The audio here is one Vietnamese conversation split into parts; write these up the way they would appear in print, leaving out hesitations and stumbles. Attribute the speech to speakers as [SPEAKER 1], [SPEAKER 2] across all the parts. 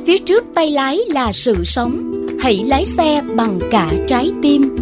[SPEAKER 1] phía trước tay lái là sự sống. Hãy lái xe bằng cả trái tim.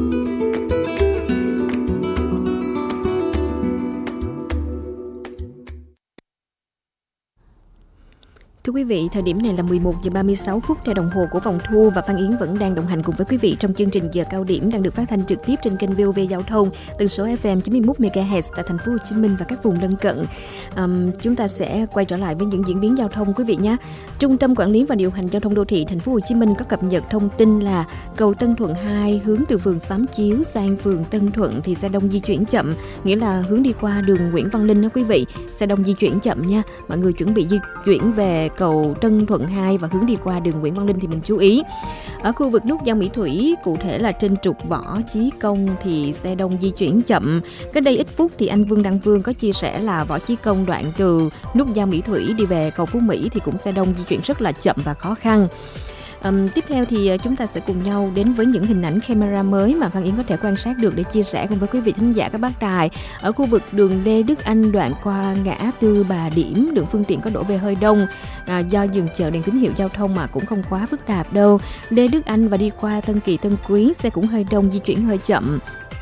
[SPEAKER 2] Thưa quý vị, thời điểm này là 11 giờ 36 phút theo đồng hồ của Vòng Thu, và Phan Yến vẫn đang đồng hành cùng với quý vị trong chương trình Giờ Cao Điểm đang được phát thanh trực tiếp trên kênh VOV Giao thông, tần số FM 91 MHz tại thành phố Hồ Chí Minh và các vùng lân cận. Chúng ta sẽ quay trở lại với những diễn biến giao thông quý vị nhé. Trung tâm Quản lý và Điều hành Giao thông Đô thị thành phố Hồ Chí Minh có cập nhật thông tin là cầu Tân Thuận 2 hướng từ phường Xám Chiếu sang phường Tân Thuận thì xe đông di chuyển chậm, nghĩa là hướng đi qua đường Nguyễn Văn Linh đó quý vị. Xe đông di chuyển chậm nha. Mọi người chuẩn bị di chuyển về cầu Tân Thuận 2 và hướng đi qua đường Nguyễn Văn Linh thì mình chú ý. Ở khu vực nút giao Mỹ Thủy, cụ thể là trên trục Võ Chí Công thì xe đông di chuyển chậm. Cách đây ít phút thì anh Vương Đăng Vương có chia sẻ là Võ Chí Công đoạn từ nút giao Mỹ Thủy đi về cầu Phú Mỹ thì cũng xe đông di chuyển rất là chậm và khó khăn. Tiếp theo thì chúng ta sẽ cùng nhau đến với những hình ảnh camera mới mà Phan Yến có thể quan sát được để chia sẻ cùng với quý vị thính giả các bác đài. Ở khu vực đường Lê Đức Anh đoạn qua ngã tư Bà Điểm, lượng phương tiện có đổ về hơi đông do dừng chờ đèn tín hiệu giao thông mà cũng không quá phức tạp đâu. Lê Đức Anh và đi qua Tân Kỳ Tân Quý xe cũng hơi đông, di chuyển hơi chậm.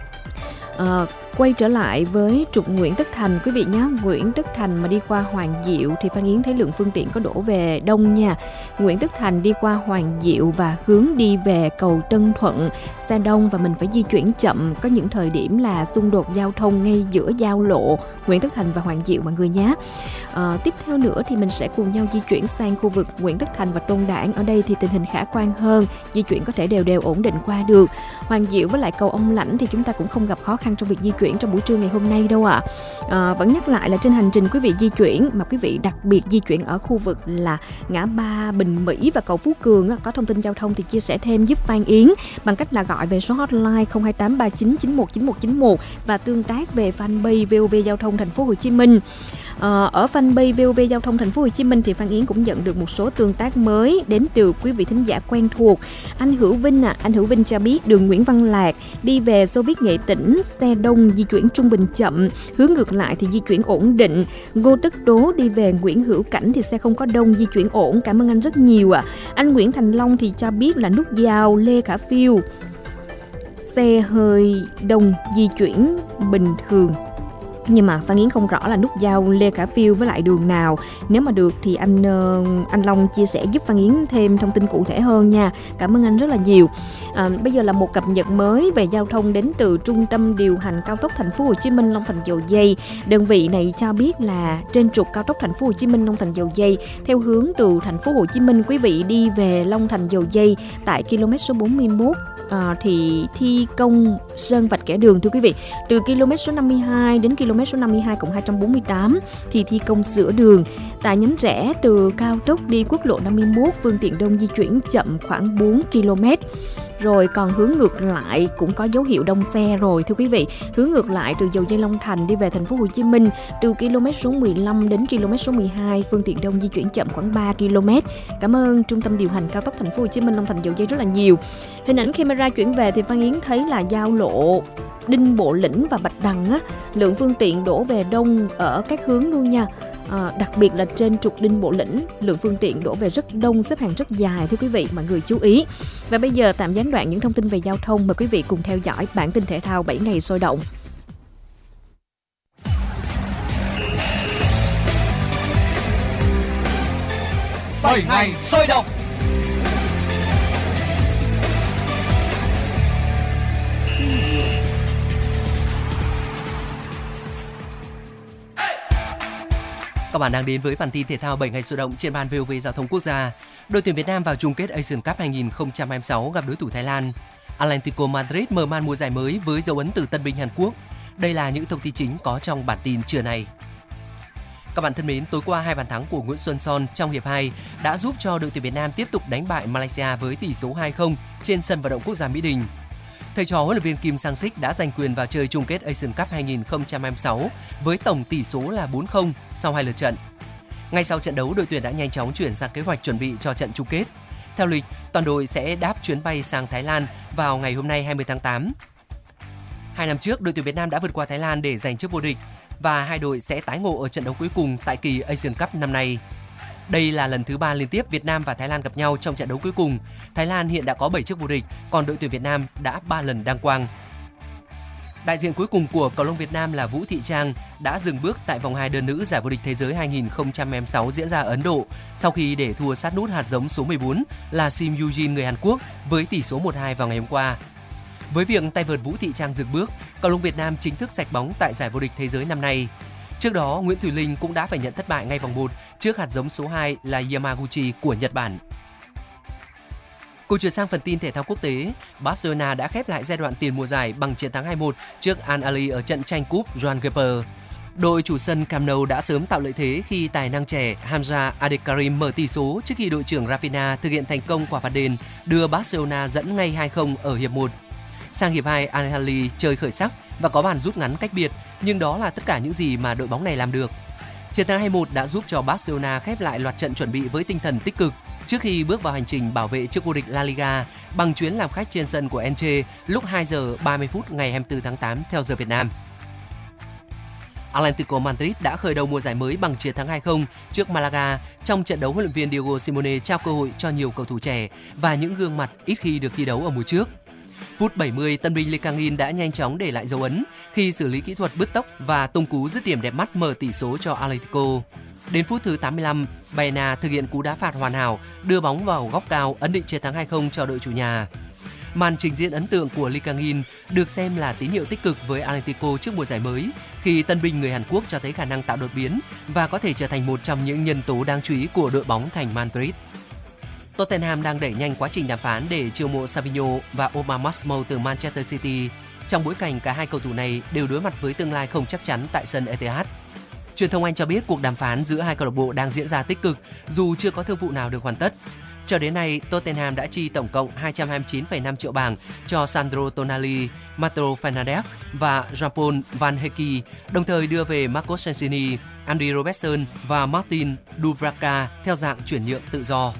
[SPEAKER 2] Quay trở lại với trục Nguyễn Tất Thành quý vị nhé. Nguyễn Tất Thành mà đi qua Hoàng Diệu thì Phan Yến thấy lượng phương tiện có đổ về đông nha. Nguyễn Tất Thành đi qua Hoàng Diệu và hướng đi về cầu Tân Thuận xe đông và mình phải di chuyển chậm. Có những thời điểm là xung đột giao thông ngay giữa giao lộ Nguyễn Tất Thành và Hoàng Diệu mọi người nhé. Tiếp theo nữa thì mình sẽ cùng nhau di chuyển sang khu vực Nguyễn Tất Thành và Tôn Đản. Ở đây thì tình hình khả quan hơn, di chuyển có thể đều ổn định qua được. Hoàng Diệu với lại cầu Ông Lãnh thì chúng ta cũng không gặp khó khăn trong việc di chuyển trong buổi trưa ngày hôm nay đâu ạ. Vẫn nhắc lại là trên hành trình quý vị di chuyển mà quý vị đặc biệt di chuyển ở khu vực là ngã ba Bình Mỹ và cầu Phú Cường có thông tin giao thông thì chia sẻ thêm giúp Phan Yến bằng cách là gọi về số hotline 02839919191 và tương tác về fanpage VOV Giao thông thành phố Hồ Chí Minh. Ở fanpage VOV Giao thông thành phố Hồ Chí Minh thì Phan Yến cũng nhận được một số tương tác mới đến từ quý vị thính giả quen thuộc. Anh Hữu Vinh anh Hữu Vinh cho biết đường Nguyễn Văn Lạc đi về Xô Viết Nghệ Tĩnh xe đông di chuyển trung bình chậm, hướng ngược lại thì di chuyển ổn định. Ngô Tất Tố đi về Nguyễn Hữu Cảnh thì xe không có đông, di chuyển ổn. Cảm ơn anh rất nhiều ạ. Anh Nguyễn Thành Long thì cho biết là nút giao Lê Khả Phiêu xe hơi đông, di chuyển bình thường. Nhưng mà Phan Yến không rõ là nút giao Lê Khả Phiêu với lại đường nào. Nếu mà được thì anh Long chia sẻ giúp Phan Yến thêm thông tin cụ thể hơn nha. Cảm ơn anh rất là nhiều. Bây giờ là một cập nhật mới về giao thông đến từ Trung tâm Điều hành Cao tốc Thành phố Hồ Chí Minh Long Thành Dầu Giây. Đơn vị này cho biết là trên trục cao tốc Thành phố Hồ Chí Minh Long Thành Dầu Giây theo hướng từ Thành phố Hồ Chí Minh quý vị đi về Long Thành Dầu Giây tại km số 41 thì thi công sơn vạch kẻ đường thưa quý vị. Từ km số 52 đến km số 52+248 thì thi công sửa đường. Tại nhánh rẽ từ cao tốc đi quốc lộ 51 phương tiện đông di chuyển chậm khoảng 4 km. Rồi còn hướng ngược lại cũng có dấu hiệu đông xe rồi thưa quý vị. Hướng ngược lại từ Dầu Giây Long Thành đi về thành phố Hồ Chí Minh từ km số 15 đến km số 12 phương tiện đông di chuyển chậm khoảng 3 km. Cảm ơn Trung tâm Điều hành Cao tốc Thành phố Hồ Chí Minh Long Thành Dầu Giây rất là nhiều. Hình ảnh camera chuyển về thì Phan Yến thấy là giao lộ Đinh Bộ Lĩnh và Bạch Đằng lượng phương tiện đổ về đông ở các hướng luôn nha. Đặc biệt là trên trục Đinh Bộ Lĩnh lượng phương tiện đổ về rất đông, xếp hàng rất dài thưa quý vị, mọi người chú ý. Và bây giờ tạm gián đoạn những thông tin về giao thông, mời quý vị cùng theo dõi bản tin thể thao 7 ngày sôi động.
[SPEAKER 3] 7 ngày sôi động. Các bạn đang đến với bản tin thể thao 7 ngày sôi động trên ban VOV Giao thông Quốc gia. Đội tuyển Việt Nam vào chung kết Asian Cup 2026 gặp đối thủ Thái Lan. Atlético Madrid mở màn mùa giải mới với dấu ấn từ Tân binh Hàn Quốc. Đây là những thông tin chính có trong bản tin trưa nay. Các bạn thân mến, tối qua 2 bàn thắng của Nguyễn Xuân Son trong hiệp 2 đã giúp cho đội tuyển Việt Nam tiếp tục đánh bại Malaysia với tỷ số 2-0 trên sân vận động quốc gia Mỹ Đình. Thầy trò huấn luyện viên Kim Sang-sik đã giành quyền vào chơi chung kết Asian Cup 2026 với tổng tỷ số là 4-0 sau 2 lượt trận. Ngay sau trận đấu, đội tuyển đã nhanh chóng chuyển sang kế hoạch chuẩn bị cho trận chung kết. Theo lịch, toàn đội sẽ đáp chuyến bay sang Thái Lan vào ngày hôm nay 20 tháng 8. 2 năm trước, đội tuyển Việt Nam đã vượt qua Thái Lan để giành chức vô địch và hai đội sẽ tái ngộ ở trận đấu cuối cùng tại kỳ Asian Cup năm nay. Đây là lần thứ 3 liên tiếp Việt Nam và Thái Lan gặp nhau trong trận đấu cuối cùng. Thái Lan hiện đã có 7 chức vô địch, còn đội tuyển Việt Nam đã 3 lần đăng quang. Đại diện cuối cùng của cầu lông Việt Nam là Vũ Thị Trang đã dừng bước tại vòng 2 đơn nữ giải vô địch thế giới 2026 diễn ra ở Ấn Độ sau khi để thua sát nút hạt giống số 14 là Sim Yoo-jin người Hàn Quốc với tỷ số 1-2 vào ngày hôm qua. Với việc tay vợt Vũ Thị Trang dừng bước, cầu lông Việt Nam chính thức sạch bóng tại giải vô địch thế giới năm nay. Trước đó, Nguyễn Thùy Linh cũng đã phải nhận thất bại ngay vòng 1 trước hạt giống số 2 là Yamaguchi của Nhật Bản. Cùng chuyển sang phần tin thể thao quốc tế, Barcelona đã khép lại giai đoạn tiền mùa giải bằng chiến thắng 2-1 trước Al Ahly ở trận tranh cúp Joan Gamper. Đội chủ sân Camp Nou đã sớm tạo lợi thế khi tài năng trẻ Hamza Abdelkarim mở tỷ số trước khi đội trưởng Rafinha thực hiện thành công quả phạt đền đưa Barcelona dẫn ngay 2-0 ở hiệp 1. Sang hiệp 2, Al Ahly chơi khởi sắc và có bàn rút ngắn cách biệt, nhưng đó là tất cả những gì mà đội bóng này làm được. Chiến thắng 2-1 đã giúp cho Barcelona khép lại loạt trận chuẩn bị với tinh thần tích cực trước khi bước vào hành trình bảo vệ chức vô địch La Liga bằng chuyến làm khách trên sân của Elche lúc 2 giờ 30 phút ngày 24 tháng 8 theo giờ Việt Nam. Atlético Madrid đã khởi đầu mùa giải mới bằng chiến thắng 2-0 trước Malaga trong trận đấu huấn luyện viên Diego Simeone trao cơ hội cho nhiều cầu thủ trẻ và những gương mặt ít khi được thi đấu ở mùa trước. Phút 70, tân binh Lee Kang-in đã nhanh chóng để lại dấu ấn khi xử lý kỹ thuật bứt tốc và tung cú dứt điểm đẹp mắt mở tỷ số cho Atlético. Đến phút thứ 85, Baena thực hiện cú đá phạt hoàn hảo, đưa bóng vào góc cao ấn định chiến thắng 2-0 cho đội chủ nhà. Màn trình diễn ấn tượng của Lee Kang-in được xem là tín hiệu tích cực với Atlético trước mùa giải mới, khi tân binh người Hàn Quốc cho thấy khả năng tạo đột biến và có thể trở thành một trong những nhân tố đáng chú ý của đội bóng thành Madrid. Tottenham đang đẩy nhanh quá trình đàm phán để chiêu mộ Savinho và Omar Marshall từ Manchester City, trong bối cảnh cả hai cầu thủ này đều đối mặt với tương lai không chắc chắn tại sân Etihad. Truyền thông Anh cho biết cuộc đàm phán giữa hai câu lạc bộ đang diễn ra tích cực dù chưa có thương vụ nào được hoàn tất. Cho đến nay, Tottenham đã chi tổng cộng 229,5 triệu bảng cho Sandro Tonali, Matteo Fernandes và Jean-Paul Van Hecke, đồng thời đưa về Marcos Senesi, Andy Robertson và Martin Dubravka theo dạng chuyển nhượng tự do.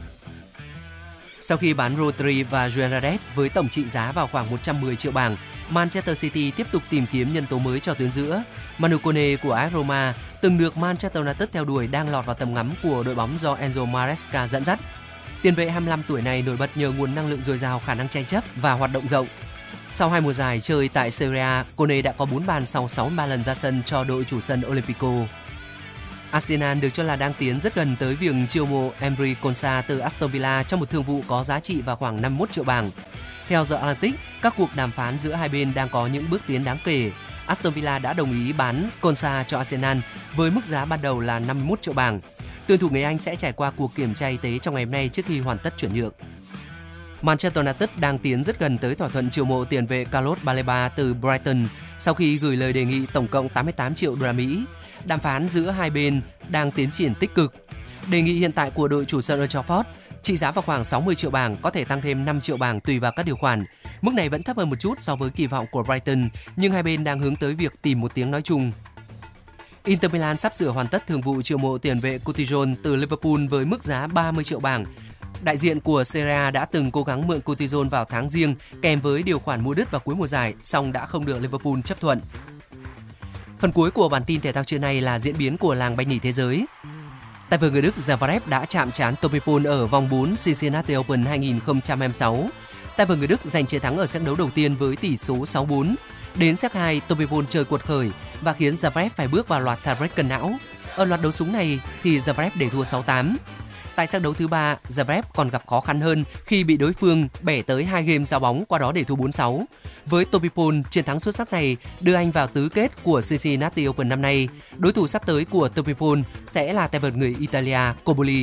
[SPEAKER 3] Sau khi bán Rodri và Juan Rades với tổng trị giá vào khoảng 110 triệu bảng, Manchester City tiếp tục tìm kiếm nhân tố mới cho tuyến giữa. Manu Kone của AS Roma, từng được Manchester United theo đuổi, đang lọt vào tầm ngắm của đội bóng do Enzo Maresca dẫn dắt. Tiền vệ 25 tuổi này nổi bật nhờ nguồn năng lượng dồi dào, khả năng tranh chấp và hoạt động rộng. Sau 2 mùa giải chơi tại Serie A, Kone đã có 4 bàn sau 63 lần ra sân cho đội chủ sân Olympico. Arsenal được cho là đang tiến rất gần tới việc chiêu mộ Emre Konsa từ Aston Villa trong một thương vụ có giá trị vào khoảng 51 triệu bảng. Theo The Atlantic, các cuộc đàm phán giữa hai bên đang có những bước tiến đáng kể. Aston Villa đã đồng ý bán Konsa cho Arsenal với mức giá ban đầu là 51 triệu bảng. Tuyển thủ người Anh sẽ trải qua cuộc kiểm tra y tế trong ngày hôm nay trước khi hoàn tất chuyển nhượng. Manchester United đang tiến rất gần tới thỏa thuận chiêu mộ tiền vệ Carlos Baleba từ Brighton sau khi gửi lời đề nghị tổng cộng 88 triệu đô la Mỹ. Đàm phán giữa hai bên đang tiến triển tích cực. Đề nghị hiện tại của đội chủ sân Old Trafford trị giá vào khoảng 60 triệu bảng, có thể tăng thêm 5 triệu bảng tùy vào các điều khoản. Mức này vẫn thấp hơn một chút so với kỳ vọng của Brighton, nhưng hai bên đang hướng tới việc tìm một tiếng nói chung. Inter Milan sắp sửa hoàn tất thương vụ chiêu mộ tiền vệ Coutinho từ Liverpool với mức giá 30 triệu bảng. Đại diện của Serie A đã từng cố gắng mượn Coutinho vào tháng Giêng kèm với điều khoản mua đứt vào cuối mùa giải, song đã không được Liverpool chấp thuận. Phần cuối của bản tin thể thao trưa nay là diễn biến của làng banh nhỉ thế giới. Tay vợt người Đức Zverev đã chạm trán Tommy Paul ở vòng 4 Cincinnati Open 2026. Tay vợt người Đức giành chiến thắng ở set đấu đầu tiên với tỷ số 6-4. Đến set 2, Tommy Paul chơi cuột khởi và khiến Zverev phải bước vào loạt tiebreak cân não. Ở loạt đấu súng này thì Zverev để thua 6-8. Tại set đấu thứ 3, Zverev còn gặp khó khăn hơn khi bị đối phương bẻ tới 2 game giao bóng, qua đó để thua 4-6. Với Tommy Paul, chiến thắng xuất sắc này đưa anh vào tứ kết của Cincinnati Open năm nay. Đối thủ sắp tới của Tommy Paul sẽ là tay vợt người Italia Cobolli.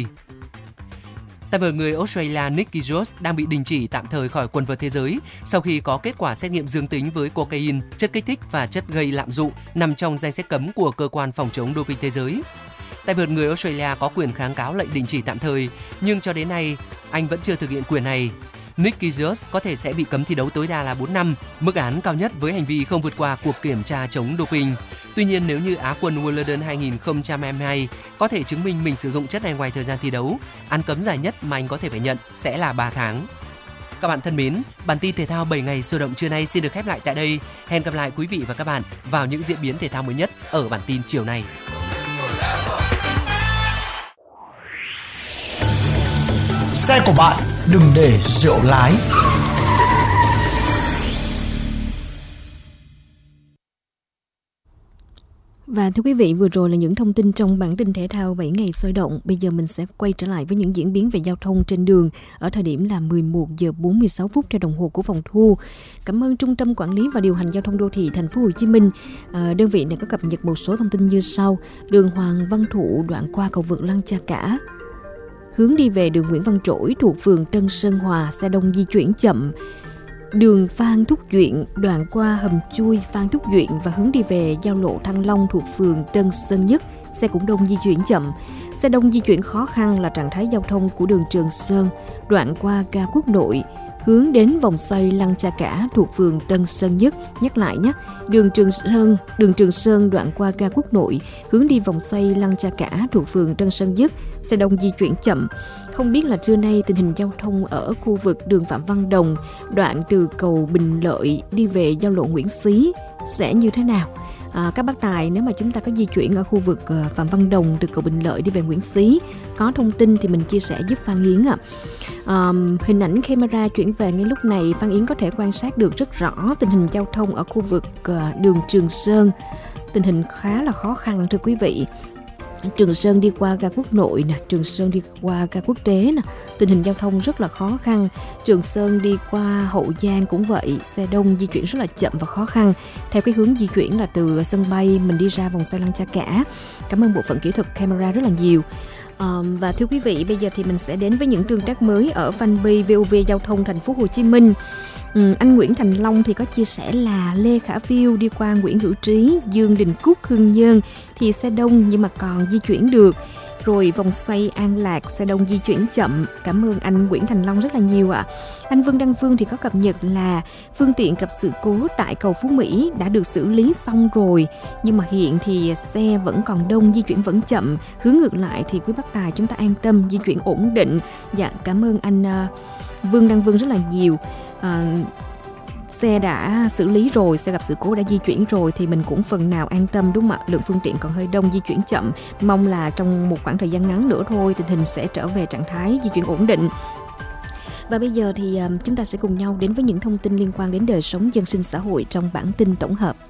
[SPEAKER 3] Tay vợt người Australia Nick Kyrgios đang bị đình chỉ tạm thời khỏi quần vợt thế giới sau khi có kết quả xét nghiệm dương tính với cocaine, chất kích thích và chất gây lạm dụng nằm trong danh sách cấm của cơ quan phòng chống doping thế giới. Tay vợt người Australia có quyền kháng cáo lệnh đình chỉ tạm thời, nhưng cho đến nay anh vẫn chưa thực hiện quyền này. Nick Kyrgios có thể sẽ bị cấm thi đấu tối đa là 4 năm, mức án cao nhất với hành vi không vượt qua cuộc kiểm tra chống doping. Tuy nhiên, nếu như Á quân Wimbledon 2022 có thể chứng minh mình sử dụng chất này ngoài thời gian thi đấu, án cấm dài nhất mà anh có thể phải nhận sẽ là 3 tháng. Các bạn thân mến, bản tin thể thao 7 ngày sôi động trưa nay xin được khép lại tại đây. Hẹn gặp lại quý vị và các bạn vào những diễn biến thể thao mới nhất ở bản tin chiều nay.
[SPEAKER 4] xe của bạn đừng để rượu lái.
[SPEAKER 2] Và thưa quý vị, vừa rồi là những thông tin trong bản tin thể thao 7 ngày sôi động. Bây giờ mình sẽ quay trở lại với những diễn biến về giao thông trên đường ở thời điểm là 11 giờ 46 phút theo đồng hồ của phòng thu. Cảm ơn Trung tâm Quản lý và Điều hành Giao thông Đô thị Thành phố Hồ Chí Minh. Đơn vị này có cập nhật một số thông tin như sau. Đường Hoàng Văn Thụ đoạn qua cầu vượt Lăng Cha Cả, hướng đi về đường Nguyễn Văn Trỗi thuộc phường Tân Sơn Hòa, xe đông di chuyển chậm. Đường Phan Thúc Duyện đoạn qua hầm chui Phan Thúc Duyện và hướng đi về giao lộ Thăng Long thuộc phường Tân Sơn Nhất, xe cũng đông di chuyển chậm. Xe đông di chuyển khó khăn là trạng thái giao thông của đường Trường Sơn đoạn qua ga Quốc Nội hướng đến vòng xoay Lăng Cha Cả thuộc phường Tân Sơn Nhất. Nhắc lại nhé, đường Trường Sơn đoạn qua ga Quốc Nội hướng đi vòng xoay Lăng Cha Cả thuộc phường Tân Sơn Nhất, xe đông di chuyển chậm. Không biết là trưa nay tình hình giao thông ở khu vực đường Phạm Văn Đồng đoạn từ cầu Bình Lợi đi về giao lộ Nguyễn Xí sẽ như thế nào? Các bác tài, nếu mà chúng ta có di chuyển ở khu vực Phạm Văn Đồng từ cầu Bình Lợi đi về Nguyễn Xí, có thông tin thì mình chia sẻ giúp Phan Yến ạ. Hình ảnh camera chuyển về ngay lúc này, Phan Yến có thể quan sát được rất rõ tình hình giao thông ở khu vực đường Trường Sơn. Tình hình khá là khó khăn thưa quý vị. Trường Sơn đi qua ga Quốc Nội nè, Trường Sơn đi qua ga Quốc Tế nè, tình hình giao thông rất là khó khăn. Trường Sơn đi qua Hậu Giang cũng vậy, xe đông di chuyển rất là chậm và khó khăn. Theo cái hướng di chuyển là từ sân bay mình đi ra vòng xoay Lăng Cha Cả. Cảm ơn bộ phận kỹ thuật camera rất là nhiều. Và thưa quý vị, bây giờ thì mình sẽ đến với những tương tác mới ở fanpage VOV Giao thông Thành phố Hồ Chí Minh. Anh Nguyễn Thành Long thì có chia sẻ là Lê Khả Phiêu đi qua Nguyễn Hữu Trí, Dương Đình Cúc, Hưng Nhơn thì xe đông nhưng mà còn di chuyển được. Rồi vòng xoay An Lạc xe đông di chuyển chậm. Cảm ơn anh Nguyễn Thành Long rất là nhiều ạ. Anh Vương Đăng Phương thì có cập nhật là phương tiện gặp sự cố tại cầu Phú Mỹ đã được xử lý xong rồi, nhưng mà hiện thì xe vẫn còn đông, di chuyển vẫn chậm. Hướng ngược lại thì quý bác tài chúng ta an tâm, di chuyển ổn định. Dạ, cảm ơn anh Vương Đăng Vương rất là nhiều. Xe đã xử lý rồi, xe gặp sự cố đã di chuyển rồi thì mình cũng phần nào an tâm đúng không ạ? Lượng phương tiện còn hơi đông, di chuyển chậm. Mong là trong một khoảng thời gian ngắn nữa thôi tình hình sẽ trở về trạng thái di chuyển ổn định. Và bây giờ thì chúng ta sẽ cùng nhau đến với những thông tin liên quan đến đời sống dân sinh xã hội trong bản tin tổng hợp.